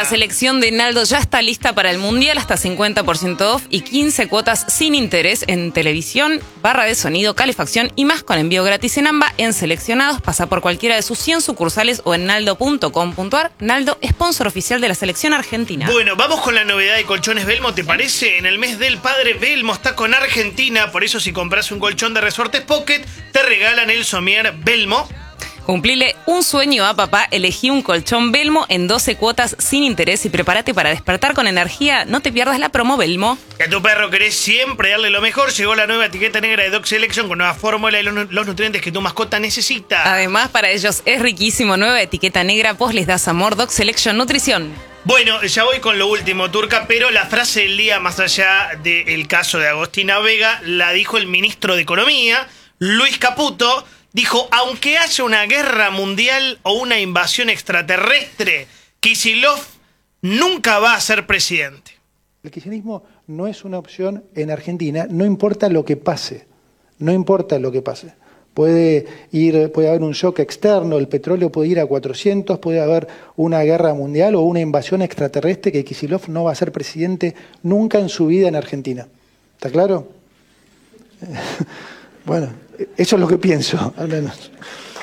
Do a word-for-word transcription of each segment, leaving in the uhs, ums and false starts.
La selección de Naldo ya está lista para el Mundial, hasta cincuenta por ciento off y quince cuotas sin interés en televisión, barra de sonido, calefacción y más con envío gratis en AMBA en seleccionados. Pasa por cualquiera de sus cien sucursales o en naldo punto com punto ar. Naldo, sponsor oficial de la selección argentina. Bueno, vamos con la novedad de Colchones Belmo, ¿te parece? En el mes del padre, Belmo está con Argentina, por eso si compras un colchón de Resortes Pocket, te regalan el somier Belmo. Cumplile un sueño a papá, elegí un colchón Belmo en doce cuotas sin interés y prepárate para despertar con energía. No te pierdas la promo Belmo. Que a tu perro querés siempre darle lo mejor, llegó la nueva etiqueta negra de Dog Selection con nueva fórmula y los, los nutrientes que tu mascota necesita. Además, para ellos es riquísimo, nueva etiqueta negra, vos les das amor, Dog Selection Nutrición. Bueno, ya voy con lo último, Turca, pero la frase del día, más allá del caso de Agostina Vega, la dijo el ministro de Economía, Luis Caputo. Dijo, aunque haya una guerra mundial o una invasión extraterrestre, Kicillof nunca va a ser presidente. El kirchnerismo no es una opción en Argentina, no importa lo que pase, no importa lo que pase. Puede ir, puede haber un shock externo, el petróleo puede ir a cuatrocientos, puede haber una guerra mundial o una invasión extraterrestre, que Kicillof no va a ser presidente nunca en su vida en Argentina. ¿Está claro? Bueno, eso es lo que pienso, al menos.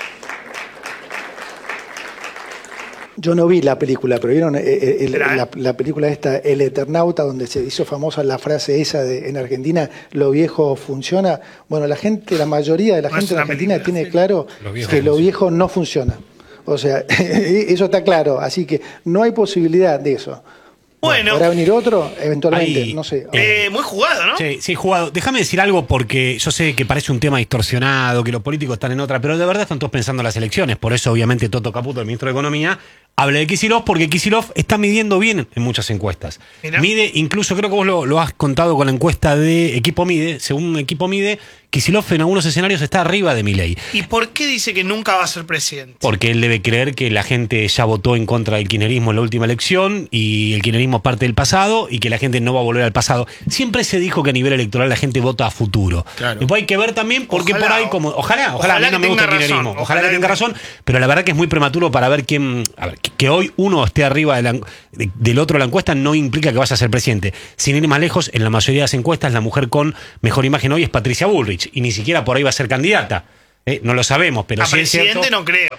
Yo no vi la película, pero vieron eh, el, la, la película esta, El Eternauta, donde se hizo famosa la frase esa de en Argentina, lo viejo funciona. Bueno, la gente, la mayoría de la no gente en Argentina película, tiene sí. claro lo que funciona. Lo viejo no funciona. O sea, eso está claro, así que no hay posibilidad de eso. Bueno. ¿Podrá venir otro? Eventualmente, Ahí, no sé. Eh, muy jugado, ¿no? Sí, sí, jugado. Déjame decir algo porque yo sé que parece un tema distorsionado, que los políticos están en otra, pero de verdad están todos pensando en las elecciones. Por eso, obviamente, Toto Caputo, el ministro de Economía, habla de Kicillof porque Kicillof está midiendo bien en muchas encuestas. Mira. Mide, incluso creo que vos lo, lo has contado con la encuesta de Equipo Mide. Según Equipo Mide, Kicillof en algunos escenarios está arriba de Milei. ¿Y por qué dice que nunca va a ser presidente? Porque él debe creer que la gente ya votó en contra del kirchnerismo en la última elección y el kirchnerismo es parte del pasado y que la gente no va a volver al pasado. Siempre se dijo que a nivel electoral la gente vota a futuro. Claro. Después hay que ver también porque ojalá, por ahí como ojalá, ojalá, ojalá a mí no me gusta el kirchnerismo, ojalá, ojalá que tenga razón, pero la verdad que es muy prematuro para ver quién, a ver, que, que hoy uno esté arriba de la, de, del otro de la encuesta no implica que vaya a ser presidente. Sin ir más lejos, en la mayoría de las encuestas la mujer con mejor imagen hoy es Patricia Bullrich y ni siquiera por ahí va a ser candidata. Eh, no lo sabemos, pero a sí es presidente cierto. No creo.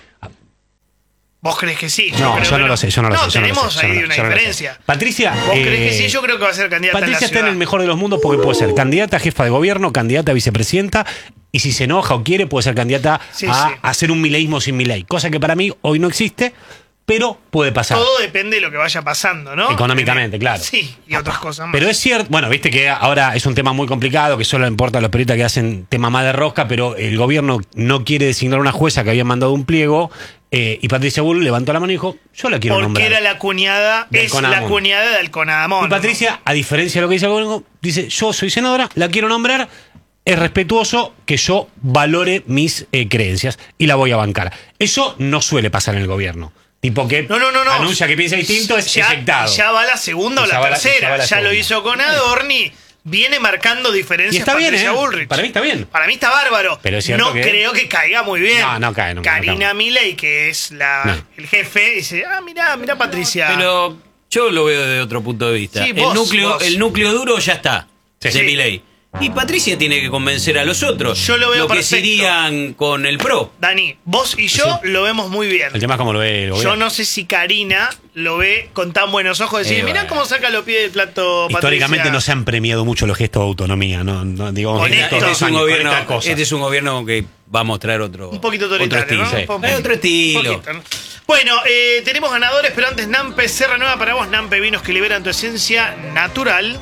¿Vos crees que sí? Yo no, creo yo que no lo sé, yo no lo no, sé. Yo tenemos no lo sé, ahí yo no, una yo no diferencia. Patricia. ¿Vos eh, crees que sí? Yo creo que va a ser candidata Patricia en la está en ciudad. el mejor de los mundos porque puede ser candidata a jefa de gobierno, candidata a vicepresidenta y si se enoja o quiere puede ser candidata sí, a sí. hacer un mileísmo sin Milei. Cosa que para mí hoy no existe, pero puede pasar. Todo depende de lo que vaya pasando, ¿no? Económicamente, claro. Sí, y otras cosas más. Pero es cierto, bueno, viste que ahora es un tema muy complicado, que solo importa a los periodistas que hacen tema más de rosca, pero el gobierno no quiere designar una jueza que había mandado un pliego, eh, y Patricia Bull levantó la mano y dijo, yo la quiero Porque nombrar. Porque era la cuñada, es la cuñada del Conadamón. Y Patricia, ¿no? A diferencia de lo que dice el gobierno, dice, yo soy senadora, la quiero nombrar, es respetuoso que yo valore mis eh, creencias y la voy a bancar. Eso no suele pasar en el gobierno. Tipo que no, no, no, no. anuncia que piensa distinto, es ya, eyectado. Ya va la segunda o la ya tercera. La, ya, la ya lo hizo con Adorni. Viene marcando diferencias. Y está bien, ¿eh? Bullrich. Para mí está bien. Para mí está bárbaro. Pero es no que... creo que caiga muy bien. No, no cae. No, Karina no Milei, que es la, no. el jefe, dice, ah, mirá, mirá Patricia. Pero yo lo veo desde otro punto de vista. Sí, el, vos, núcleo, vos. el núcleo duro ya está, sí, de sí. Milei. Y Patricia tiene que convencer a los otros. Yo lo veo Lo que perfecto. se irían con el PRO. Dani, vos y yo sí. lo vemos muy bien. El tema es cómo lo ve el gobierno. Yo no sé si Karina lo ve con tan buenos ojos. Decir, eh, mirá bueno. cómo saca los pies del plato Patricia. Históricamente no se han premiado mucho los gestos de autonomía. No, no digamos este, este, es un gobierno, este es un gobierno que va a mostrar otro, un poquito autoritario, otro estilo. ¿no? Sí. Otro estilo. Poquito, ¿no? Bueno, eh, tenemos ganadores, pero antes Nampe se renueva para vos. Nampe, vinos que liberan tu esencia natural.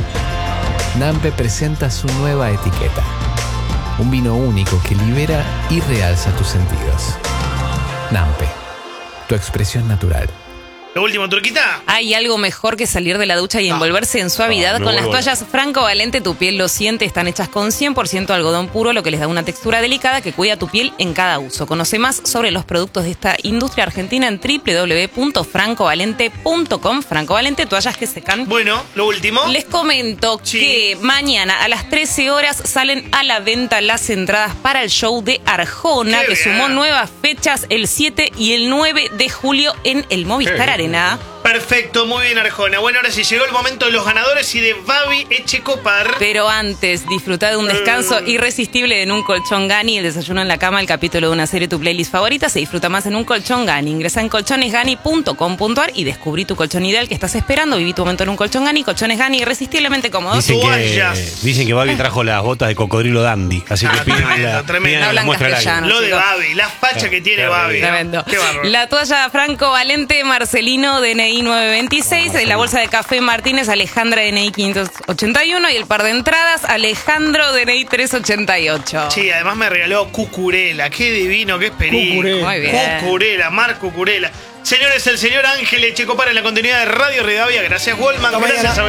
Nampe presenta su nueva etiqueta. Un vino único que libera y realza tus sentidos. Nampe, tu expresión natural. Lo último, Turquita. Hay algo mejor que salir de la ducha y envolverse en suavidad. No, con no, las no, toallas Franco Valente, tu piel lo siente. Están hechas con cien por ciento algodón puro, lo que les da una textura delicada que cuida tu piel en cada uso. Conoce más sobre los productos de esta industria argentina en doble u doble u doble u punto franco valente punto com. Franco Valente, toallas que secan. Bueno, lo último. Les comento sí. que mañana a las trece horas salen a la venta las entradas para el show de Arjona, Qué que bien. sumó nuevas fechas el siete y el nueve de julio en el Movistar Arena. Perfecto, muy bien, Arjona. Bueno, ahora sí llegó el momento de los ganadores y de Babi Echecopar. Pero antes, disfruta de un descanso uh. irresistible en un colchón Gani, el desayuno en la cama, el capítulo de una serie, tu playlist favorita, se disfruta más en un colchón Gani. Ingresa en colchones gani punto com punto ar y descubrí tu colchón ideal que estás esperando. Viví tu momento en un colchón Gani. Colchones Gani, irresistiblemente cómodos. Dicen que, dicen que Babi trajo las botas de cocodrilo dandy, así que ah, piden tremendo, la, tremendo. piden la muestra del aire. Lo de Babi, la facha claro, que tiene claro, Babi. Tremendo. Qué bárbaro. La toalla Franco Valente Marcelino, D N I nueve veintiséis. De la bolsa de café Martínez, Alejandra, D N I quinientos ochenta y uno. Y el par de entradas, Alejandro, D N I trescientos ochenta y ocho. Sí, además me regaló Cucurela. Qué divino, qué experiencia. Muy bien. Cucurela, Mar Cucurela. Señores, el señor Ángel Echecopar en la continuidad de Radio Rivadavia. Gracias, Goldman. Gracias a